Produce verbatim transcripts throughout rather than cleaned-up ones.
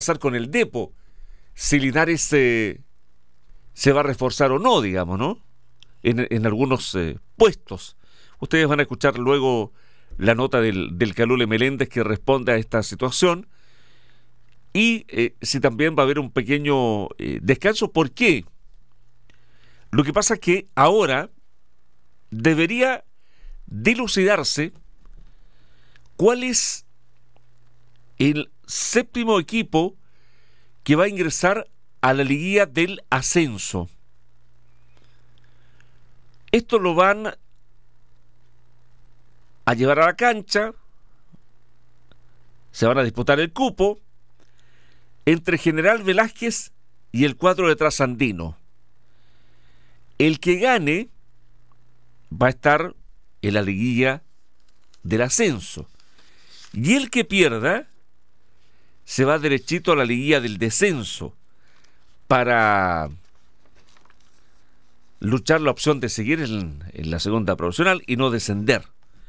pasar con el Depo, si Linares eh, se va a reforzar o no, digamos, ¿no? En, en algunos eh, puestos. Ustedes van a escuchar luego la nota del, del Calule Meléndez que responde a esta situación y eh, si también va a haber un pequeño eh, descanso. ¿Por qué? Lo que pasa es que ahora debería dilucidarse cuál es el séptimo equipo que va a ingresar a la liguilla del ascenso. Esto lo van a llevar a la cancha, se van a disputar el cupo entre General Velázquez y el cuadro de Trasandino. El que gane va a estar en la liguilla del ascenso y el que pierda se va derechito a la liguilla del descenso para luchar la opción de seguir en, en la segunda profesional y no descender.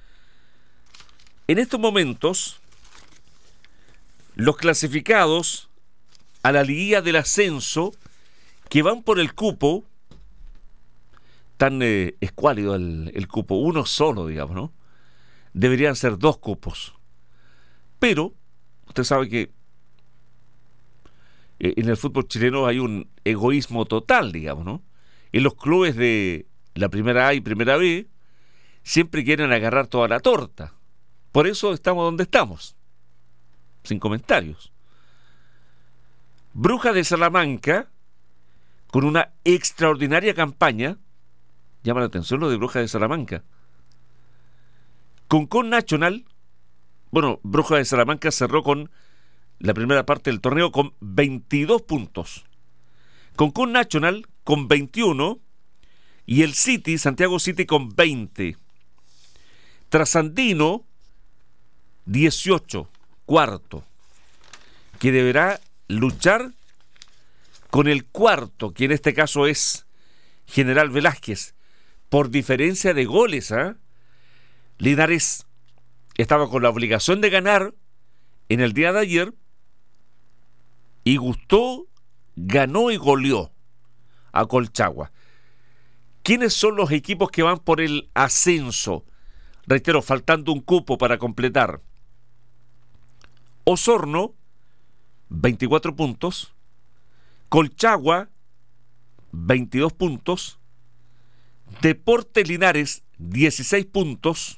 En estos momentos, los clasificados a la liguilla del ascenso que van por el cupo, tan eh, escuálido el, el cupo, uno solo, digamos, ¿no? Deberían ser dos cupos. Pero, usted sabe que eh, en el fútbol chileno hay un egoísmo total, digamos, ¿no? En los clubes de la primera A y primera B siempre quieren agarrar toda la torta. Por eso estamos donde estamos. Sin comentarios. Brujas de Salamanca, con una extraordinaria campaña, llama la atención lo de Brujas de Salamanca. Concón Nacional, bueno, Brujas de Salamanca cerró con la primera parte del torneo con veintidós puntos. Concón Nacional con veintiuno y el City, Santiago City con veinte. Trasandino, dieciocho, cuarto, que deberá luchar con el cuarto, que en este caso es General Velázquez, por diferencia de goles. ¿eh? Linares estaba con la obligación de ganar en el día de ayer y gustó, ganó y goleó a Colchagua. ¿Quiénes son los equipos que van por el ascenso? Reitero, faltando un cupo para completar. Osorno, veinticuatro puntos. Colchagua, veintidós puntos. Deportes Linares, dieciséis puntos.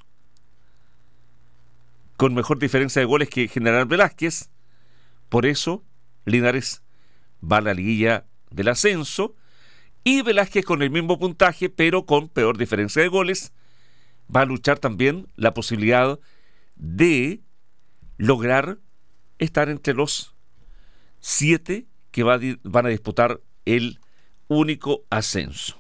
Con mejor diferencia de goles que General Velázquez. Por eso, Linares va a la liguilla del ascenso. Y Velázquez con el mismo puntaje, pero con peor diferencia de goles, va a luchar también la posibilidad de lograr estar entre los siete que va a di- van a disputar el único ascenso.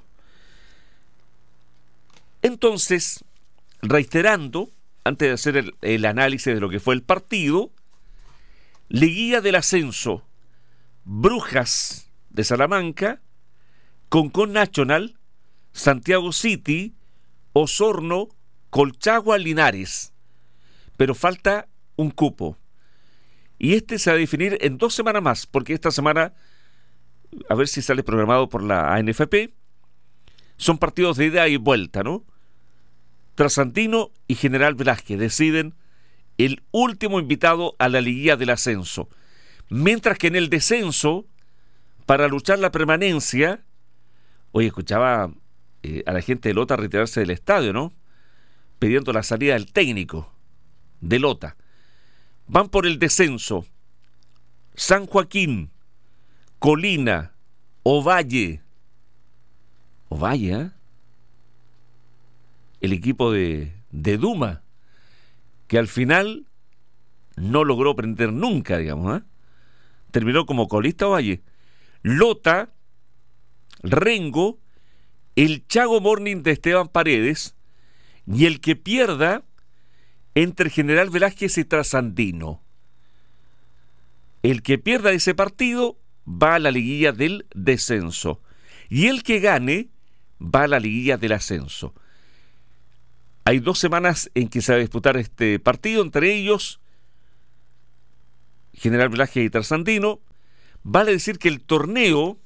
Entonces, reiterando, antes de hacer el, el análisis de lo que fue el partido, liguilla del ascenso, Brujas de Salamanca, Concón Nacional, Santiago City, Osorno, Colchagua, Linares. Pero falta un cupo. Y este se va a definir en dos semanas más, porque esta semana, a ver si sale programado por la A N F P, son partidos de ida y vuelta, ¿no? Trasandino y General Velázquez deciden el último invitado a la liguilla del ascenso. Mientras que en el descenso, para luchar la permanencia, hoy escuchaba eh, a la gente de Lota retirarse del estadio, ¿no? Pidiendo la salida del técnico de Lota. Van por el descenso San Joaquín, Colina, Ovalle. Ovalle, ¿eh? El equipo de, de Duma, que al final no logró prender nunca, digamos, ¿eh? Terminó como colista Ovalle. Lota, Rengo, el Chago Morning de Esteban Paredes y el que pierda entre General Velázquez y Trasandino. El que pierda ese partido va a la liguilla del descenso y el que gane va a la liguilla del ascenso. Hay dos semanas en que se va a disputar este partido, entre ellos General Velázquez y Trasandino, vale decir que el torneo,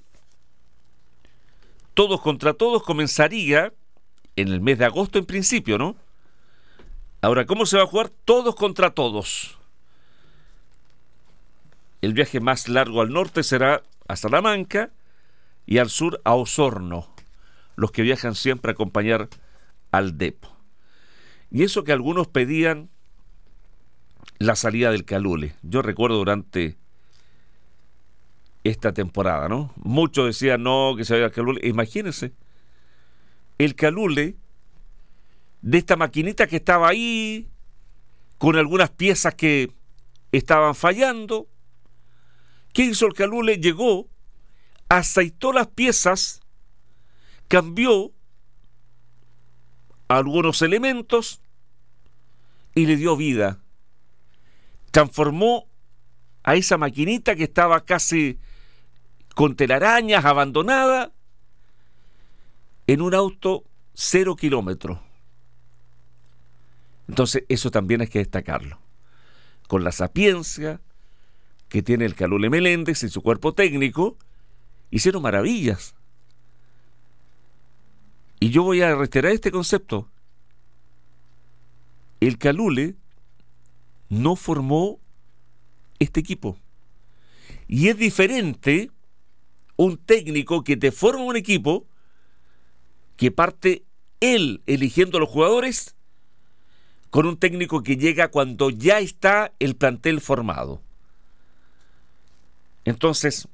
todos contra todos, comenzaría en el mes de agosto en principio, ¿no? Ahora, ¿cómo se va a jugar? Todos contra todos. El viaje más largo al norte será a Salamanca y al sur a Osorno, los que viajan siempre a acompañar al Depo. Y eso que algunos pedían la salida del Calule. Yo recuerdo durante esta temporada, ¿no? Muchos decían no, que se vaya al Calule. Imagínense, el Calule, de esta maquinita que estaba ahí, con algunas piezas que estaban fallando, ¿qué hizo el Calule? Llegó, aceitó las piezas, cambió algunos elementos y le dio vida. Transformó a esa maquinita que estaba casi con telarañas, abandonada, en un auto cero kilómetros. Entonces eso también hay que destacarlo. Con la sapiencia que tiene el Calule Meléndez y su cuerpo técnico, hicieron maravillas. Y yo voy a reiterar este concepto. El Calule no formó este equipo. Y es diferente un técnico que te forma un equipo, que parte él eligiendo a los jugadores, con un técnico que llega cuando ya está el plantel formado. Entonces,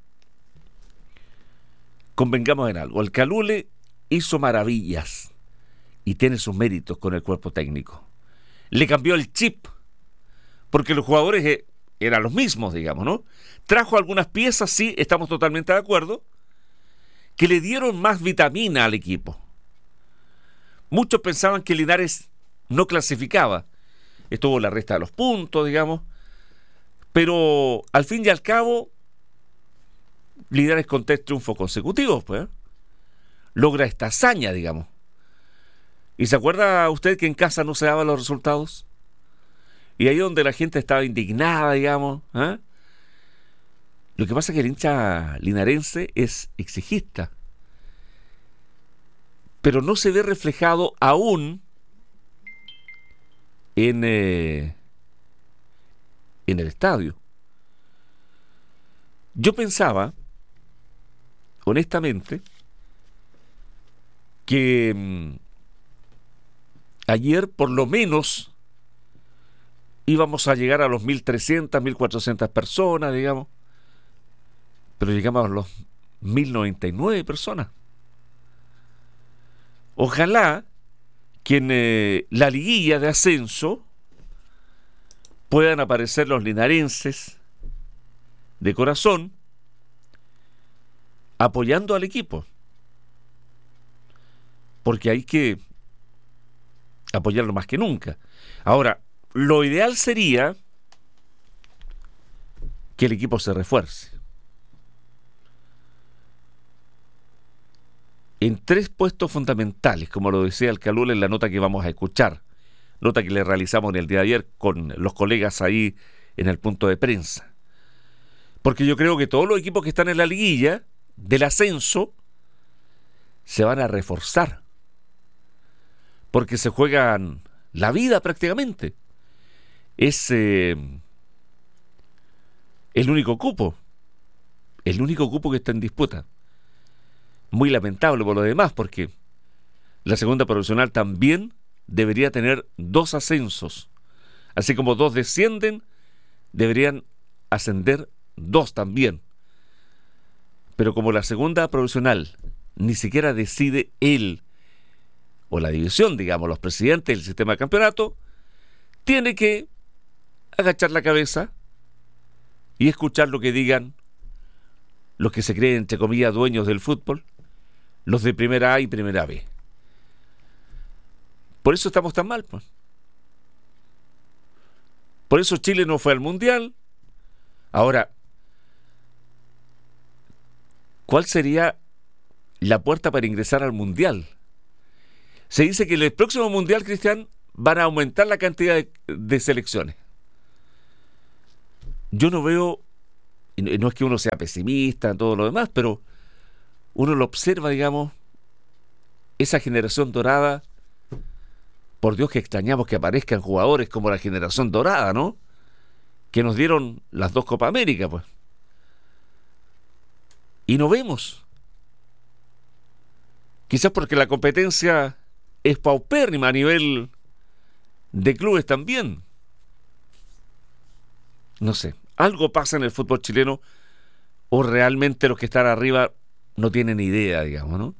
convengamos en algo. El Calule hizo maravillas y tiene sus méritos con el cuerpo técnico. Le cambió el chip, porque los jugadores eh, eran los mismos, digamos, ¿no? Trajo algunas piezas, sí, estamos totalmente de acuerdo, que le dieron más vitamina al equipo. Muchos pensaban que Linares no clasificaba. Estuvo la resta de los puntos, digamos, pero al fin y al cabo, Linares con tres triunfos consecutivos, pues, ¿eh? Logra esta hazaña, digamos. ¿Y se acuerda usted que en casa no se daban los resultados? Y ahí donde la gente estaba indignada, digamos, ¿eh? Lo que pasa es que el hincha linarense es exigista, pero no se ve reflejado aún en, eh, en el estadio. Yo pensaba, honestamente, que mmm, ayer por lo menos íbamos a llegar a los mil trescientas, mil cuatrocientas personas, digamos, pero llegamos a los mil noventa y nueve personas. Ojalá que en eh, la liguilla de ascenso puedan aparecer los linarenses de corazón apoyando al equipo, porque hay que apoyarlo más que nunca. Ahora, lo ideal sería que el equipo se refuerce en tres puestos fundamentales, como lo decía el Calule en la nota que vamos a escuchar, nota que le realizamos en el día de ayer con los colegas ahí en el punto de prensa. Porque yo creo que todos los equipos que están en la liguilla del ascenso se van a reforzar, porque se juegan la vida prácticamente. Es eh, el único cupo, el único cupo que está en disputa. Muy lamentable por lo demás, porque la segunda profesional también debería tener dos ascensos. Así como dos descienden, deberían ascender dos también. Pero como la segunda profesional ni siquiera decide él, o la división, digamos, los presidentes del sistema de campeonato, tiene que agachar la cabeza y escuchar lo que digan los que se creen, entre comillas, dueños del fútbol, los de primera A y primera B. Por eso estamos tan mal, pues. Por eso Chile no fue al Mundial. Ahora, ¿cuál sería la puerta para ingresar al Mundial? Se dice que en el próximo Mundial, Cristian, van a aumentar la cantidad de, de selecciones. yo no veo, y no es que uno sea pesimista en todo lo demás, pero uno lo observa, digamos, esa generación dorada. Por Dios que extrañamos que aparezcan jugadores como la generación dorada, ¿no? Que nos dieron las dos Copa América, pues. Y no vemos. Quizás porque la competencia es paupérrima a nivel de clubes también. No sé, algo pasa en el fútbol chileno, o realmente los que están arriba no tienen idea, digamos, ¿no?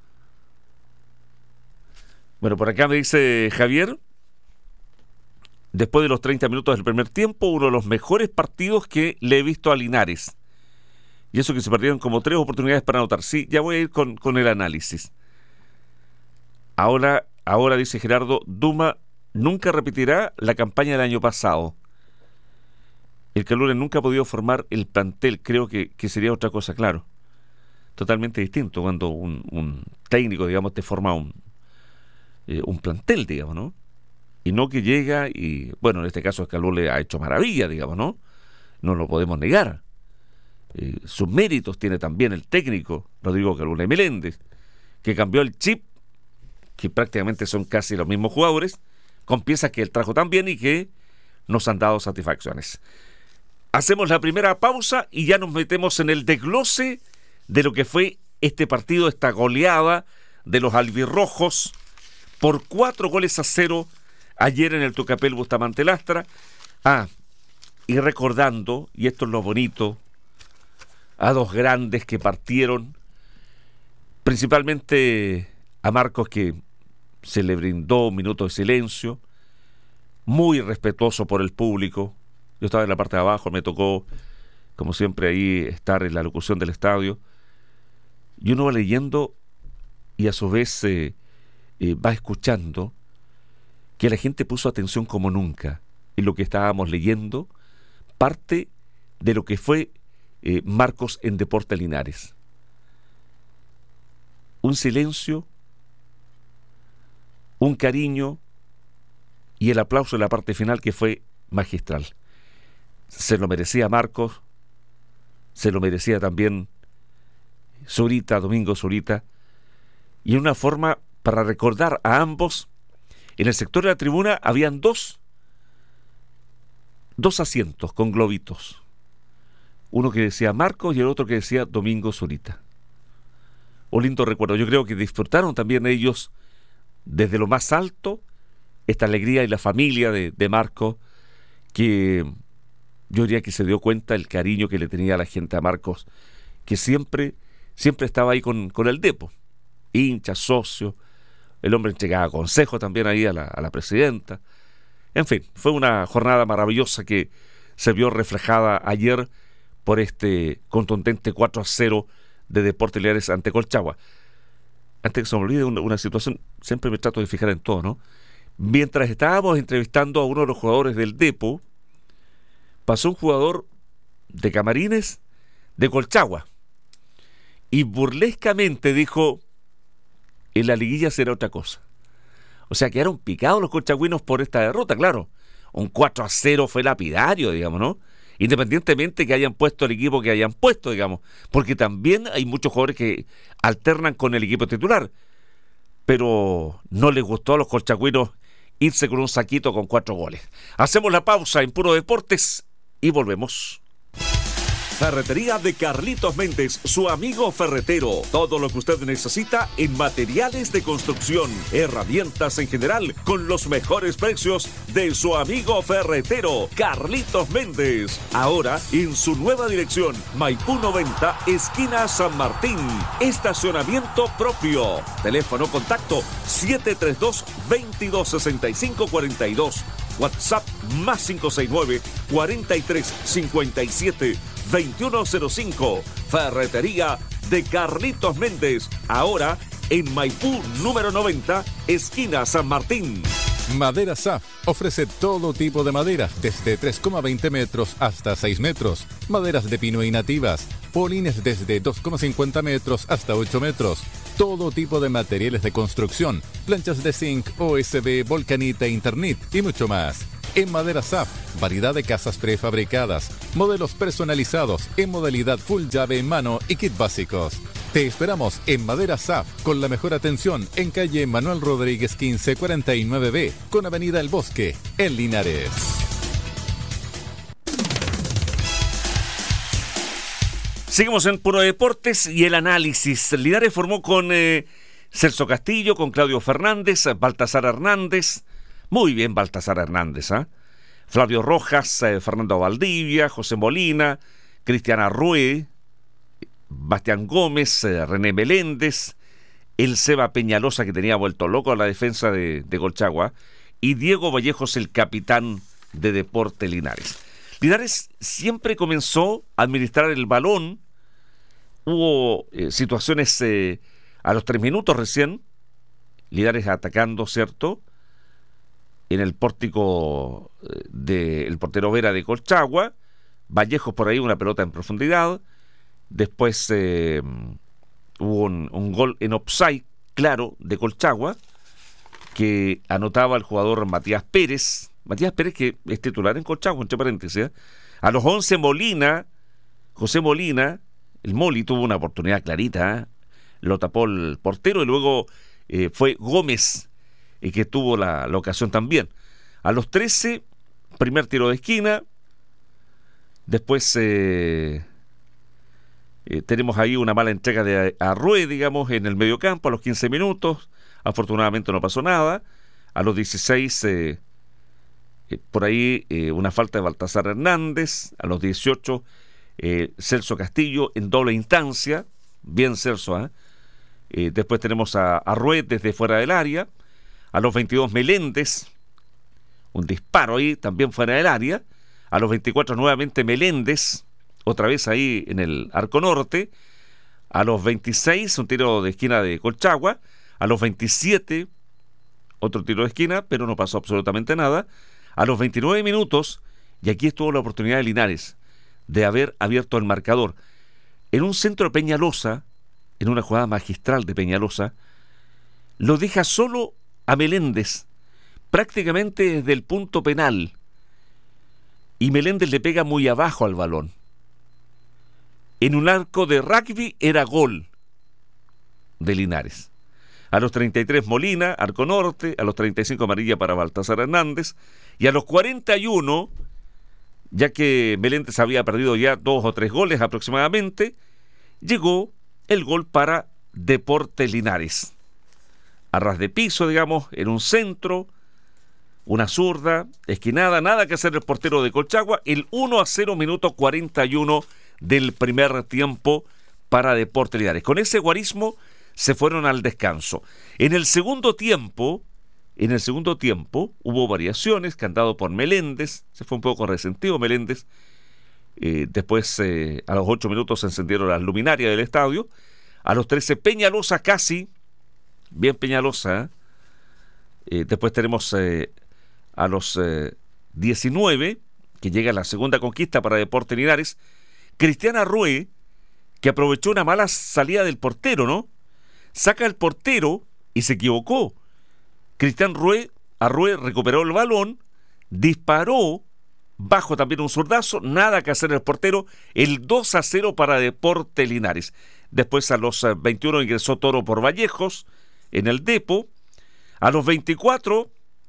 Bueno, por acá me dice Javier, después de los treinta minutos del primer tiempo, uno de los mejores partidos que le he visto a Linares. Y eso que se perdieron como tres oportunidades para anotar. Sí, ya voy a ir con, con el análisis. Ahora, ahora dice Gerardo, Duma nunca repetirá la campaña del año pasado. El Calure nunca ha podido formar el plantel, creo que, que sería otra cosa, claro. Totalmente distinto cuando un, un técnico, digamos, te forma un, eh, un plantel, digamos, ¿no? Y no que llega y, bueno, en este caso el Calure ha hecho maravilla, digamos, ¿no? No lo podemos negar. Eh, sus méritos tiene también el técnico, Rodrigo Calure Meléndez, que cambió el chip, que prácticamente son casi los mismos jugadores, con piezas que él trajo también y que nos han dado satisfacciones. Hacemos la primera pausa y ya nos metemos en el desglose de lo que fue este partido, esta goleada de los albirrojos por cuatro goles a cero ayer en el Tucapel Bustamante Lastra. Ah, y recordando, y esto es lo bonito, a dos grandes que partieron, principalmente a Marcos, que se le brindó un minuto de silencio, muy respetuoso por el público. Yo estaba en la parte de abajo, me tocó, como siempre, ahí estar en la locución del estadio, y uno va leyendo y a su vez eh, eh, va escuchando que la gente puso atención como nunca en lo que estábamos leyendo, parte de lo que fue eh, Marcos en Deportes Linares. Un silencio, un cariño y el aplauso en la parte final que fue magistral. Se lo merecía Marcos, se lo merecía también Zurita, Domingo Zurita, y una forma para recordar a ambos. En el sector de la tribuna habían dos dos asientos con globitos, uno que decía Marcos y el otro que decía Domingo Zurita. Un lindo recuerdo. Yo creo que disfrutaron también ellos desde lo más alto esta alegría, y la familia de, de Marcos, que yo diría que se dio cuenta el cariño que le tenía la gente a Marcos, que siempre siempre estaba ahí con, con el Depo, hincha, socio. El hombre entregaba consejos también ahí a la, a la presidenta. En fin, fue una jornada maravillosa que se vio reflejada ayer por este contundente cuatro a cero de Deportes Linares ante Colchagua. Antes que se me olvide una, una situación, siempre me trato de fijar en todo, ¿no? Mientras estábamos entrevistando a uno de los jugadores del Depo, pasó un jugador de Camarines de Colchagua y burlescamente dijo: en la liguilla será otra cosa. O sea, quedaron picados los colchagüinos por esta derrota, claro. Un cuatro a cero fue lapidario, digamos, ¿no? Independientemente que hayan puesto el equipo que hayan puesto, digamos, porque también hay muchos jugadores que alternan con el equipo titular, pero no les gustó a los colchagüinos irse con un saquito con cuatro goles. Hacemos la pausa en Puro Deportes y volvemos. Ferretería de Carlitos Méndez, su amigo ferretero. Todo lo que usted necesita en materiales de construcción, herramientas en general, con los mejores precios de su amigo ferretero, Carlitos Méndez. Ahora en su nueva dirección, Maipú noventa, esquina San Martín. Estacionamiento propio. Teléfono contacto siete tres dos, veintidós sesenta y cinco cuarenta y dos. WhatsApp más cinco seis nueve, cuarenta y tres cincuenta y siete, veintiuno cero cinco. Ferretería de Carlitos Méndez. Ahora en Maipú número noventa, esquina San Martín. Madera S A F ofrece todo tipo de maderas, desde tres coma veinte metros hasta seis metros. Maderas de pino y nativas. Polines desde dos coma cincuenta metros hasta ocho metros. Todo tipo de materiales de construcción. Planchas de zinc, O S B, Volcanita, Internit y mucho más. En Madera S A F, variedad de casas prefabricadas, modelos personalizados en modalidad full llave en mano y kit básicos. Te esperamos en Madera S A F con la mejor atención en calle Manuel Rodríguez quince cuarenta y nueve B con avenida El Bosque, en Linares. Seguimos en Puro Deportes y el análisis. Linares formó con eh, Celso Castillo, con Claudio Fernández, Baltasar Hernández. Muy bien Baltasar Hernández, ¿eh? Flavio Rojas, eh, Fernando Valdivia, José Molina, Cristiana Rue, Bastián Gómez, eh, René Meléndez, el Seba Peñalosa, que tenía vuelto loco a la defensa de, de Colchagua, y Diego Vallejos, el capitán de Deporte Linares. Linares siempre comenzó a administrar el balón. Hubo eh, situaciones eh, a los tres minutos recién, Linares atacando, ¿cierto?, en el pórtico del portero Vera de Colchagua, Vallejos por ahí, una pelota en profundidad. Después eh, hubo un, un gol en offside, claro, de Colchagua, que anotaba el jugador Matías Pérez, Matías Pérez que es titular en Colchagua, entre paréntesis, ¿eh? A los once Molina, José Molina, el Moli tuvo una oportunidad clarita, ¿eh? Lo tapó el portero y luego eh, fue Gómez, y que tuvo la, la ocasión también. A los trece, primer tiro de esquina. Después eh, eh, tenemos ahí una mala entrega de Arrué, digamos, en el medio campo a los quince minutos. Afortunadamente no pasó nada. A los dieciséis, eh, eh, por ahí eh, una falta de Baltasar Hernández. A los dieciocho, eh, Celso Castillo en doble instancia. Bien Celso, ¿eh? Eh, después tenemos a Arrué desde fuera del área. A los veintidós, Meléndez, un disparo ahí, también fuera del área. A los veinticuatro, nuevamente Meléndez, otra vez ahí en el arco norte. A los veintiséis, un tiro de esquina de Colchagua. A los veintisiete, otro tiro de esquina, pero no pasó absolutamente nada. A los veintinueve minutos, y aquí estuvo la oportunidad de Linares de haber abierto el marcador. En un centro de Peñalosa, en una jugada magistral de Peñalosa, lo deja solo a Meléndez, prácticamente desde el punto penal, y Meléndez le pega muy abajo al balón. En un arco de rugby era gol de Linares. A los treinta y tres, Molina, arco norte. A los treinta y cinco, amarilla para Baltasar Hernández. Y a los cuarenta y uno, ya que Meléndez había perdido ya dos o tres goles aproximadamente, llegó el gol para Deporte Linares. A ras de piso, digamos, en un centro, una zurda, esquinada, nada que hacer el portero de Colchagua. El uno a cero, minuto cuarenta y uno del primer tiempo para Deporte Linares. Con ese guarismo se fueron al descanso. En el segundo tiempo, en el segundo tiempo hubo variaciones, cantado por Meléndez, se fue un poco resentido Meléndez. Eh, después, eh, a los ocho minutos se encendieron las luminarias del estadio. A los trece, Peñalosa casi, bien Peñalosa. ¿eh? Eh, después tenemos eh, a los eh, diecinueve, que llega la segunda conquista para Deporte Linares, Cristiana Rue, que aprovechó una mala salida del portero, ¿no? Saca el portero y se equivocó. Cristian Rue, Arrue recuperó el balón, disparó, bajo también un zurdazo, nada que hacer el portero, el dos a cero para Deporte Linares. Después a los veintiuno ingresó Toro por Vallejos en el Depo. A los veinticuatro,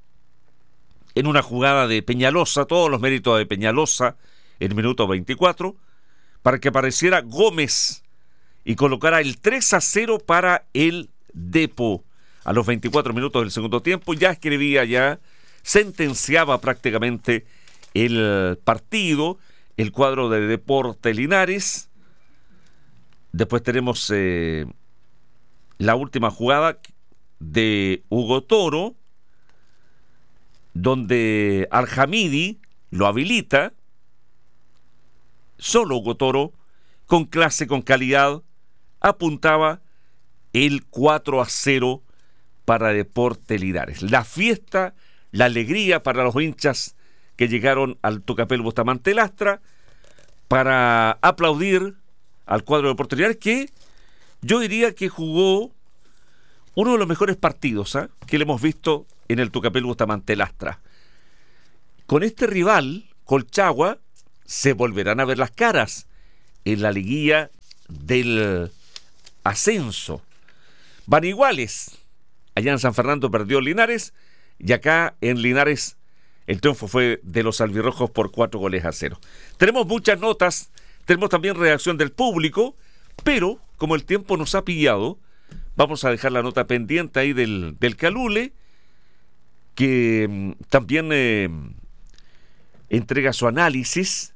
en una jugada de Peñalosa, todos los méritos de Peñalosa, en el minuto veinticuatro, para que apareciera Gómez y colocara el tres a cero para el Depo. A los veinticuatro minutos del segundo tiempo ya escribía, ya sentenciaba prácticamente el partido, el cuadro de Deporte Linares. Después tenemos eh, la última jugada de Hugo Toro, donde Al-Hamidi lo habilita, solo Hugo Toro, con clase, con calidad, apuntaba el cuatro a cero para Deporte Linares. La fiesta, la alegría para los hinchas que llegaron al Tucapel Bustamante Lastra para aplaudir al cuadro de Deporte Linares, que yo diría que jugó uno de los mejores partidos ¿eh? que le hemos visto en el Tucapel Bustamante Lastra. con este rival, Colchagua, se volverán a ver las caras en la liguilla del ascenso. Van iguales. Allá en San Fernando perdió Linares y acá en Linares el triunfo fue de los albirrojos por cuatro goles a cero. Tenemos muchas notas, tenemos también reacción del público, pero como el tiempo nos ha pillado, vamos a dejar la nota pendiente ahí del, del Calule, que mmm, también eh, entrega su análisis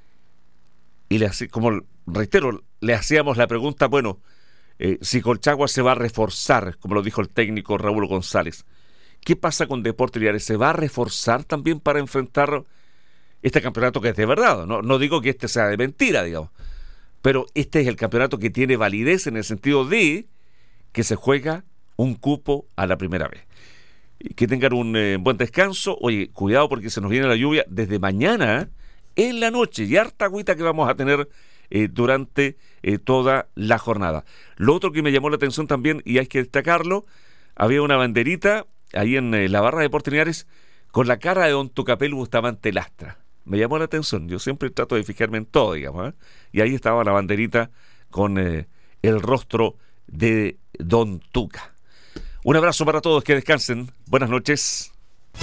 y le hace, como reitero, le hacíamos la pregunta, bueno, eh, si Colchagua se va a reforzar, como lo dijo el técnico Raúl González. ¿Qué pasa con Deportes Linares? ¿Se va a reforzar también para enfrentar este campeonato que es de verdad? No, no digo que este sea de mentira, digamos, pero este es el campeonato que tiene validez en el sentido de que se juega un cupo a la primera vez. Y que tengan un eh, buen descanso. Oye, cuidado porque se nos viene la lluvia desde mañana en la noche y harta agüita que vamos a tener eh, durante eh, toda la jornada. Lo otro que me llamó la atención también, y hay que destacarlo, había una banderita ahí en eh, la barra de Deportes Linares con la cara de don Tucapel Bustamante Lastra. Me llamó la atención, yo siempre trato de fijarme en todo, digamos, ¿eh? Y ahí estaba la banderita con eh, el rostro de don Tuca. Un abrazo para todos, que descansen, buenas noches.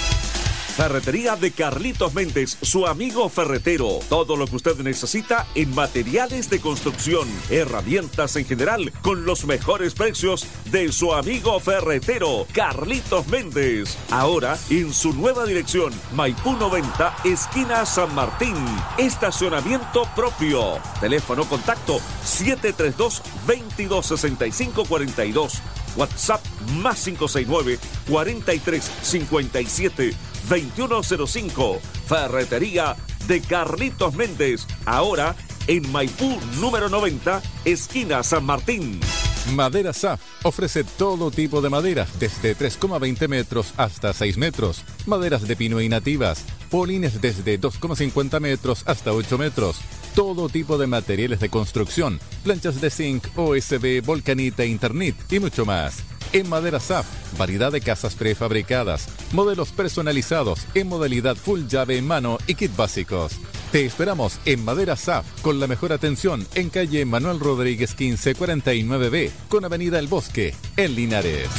Ferretería de Carlitos Méndez, su amigo ferretero. Todo lo que usted necesita en materiales de construcción, herramientas en general, con los mejores precios de su amigo ferretero, Carlitos Méndez. Ahora en su nueva dirección, Maipú noventa, esquina San Martín. Estacionamiento propio. Teléfono contacto siete tres dos, veintidós sesenta y cinco cuarenta y dos. WhatsApp más cinco seis nueve, cuarenta y tres cincuenta y siete, veintiuno cero cinco. Ferretería de Carlitos Méndez. Ahora en Maipú número noventa, esquina San Martín. Madera S A F ofrece todo tipo de maderas, desde tres coma veinte metros hasta seis metros. Maderas de pino y nativas. Polines desde dos coma cincuenta metros hasta ocho metros. Todo tipo de materiales de construcción. Planchas de zinc, O S B, Volcanita, Internet y mucho más. En Madera S A F, variedad de casas prefabricadas, modelos personalizados en modalidad full llave en mano y kit básicos. Te esperamos en Madera S A F con la mejor atención en calle Manuel Rodríguez quince cuarenta y nueve B con avenida El Bosque en Linares.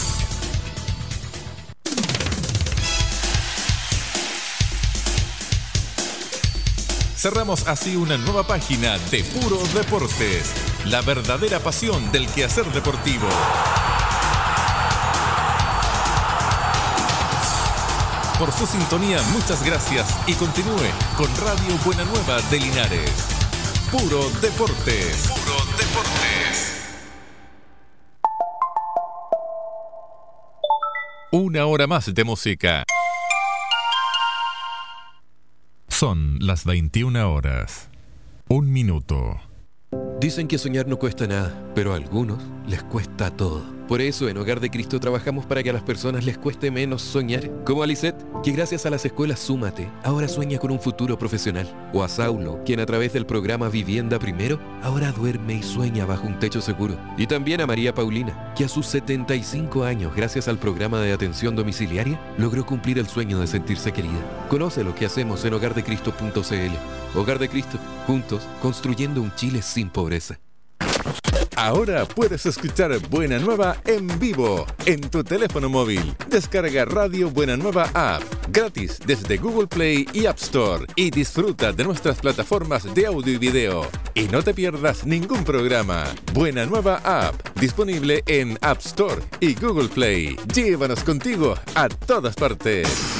Cerramos así una nueva página de Puro Deportes, la verdadera pasión del quehacer deportivo. Por su sintonía, muchas gracias y continúe con Radio Buena Nueva de Linares. Puro Deportes. Puro Deportes. Una hora más de música. Son las veintiuna horas. Un minuto. Dicen que soñar no cuesta nada, pero a algunos les cuesta todo. Por eso en Hogar de Cristo trabajamos para que a las personas les cueste menos soñar. Como a Lisette, que gracias a las escuelas Súmate, ahora sueña con un futuro profesional. O a Saulo, quien a través del programa Vivienda Primero, ahora duerme y sueña bajo un techo seguro. Y también a María Paulina, que a sus setenta y cinco años, gracias al programa de atención domiciliaria, logró cumplir el sueño de sentirse querida. Conoce lo que hacemos en hogar de cristo punto c l. Hogar de Cristo, juntos, construyendo un Chile sin pobreza. Ahora puedes escuchar Buena Nueva en vivo en tu teléfono móvil. Descarga Radio Buena Nueva App gratis desde Google Play y App Store y disfruta de nuestras plataformas de audio y video. Y no te pierdas ningún programa. Buena Nueva App, disponible en App Store y Google Play. Llévanos contigo a todas partes.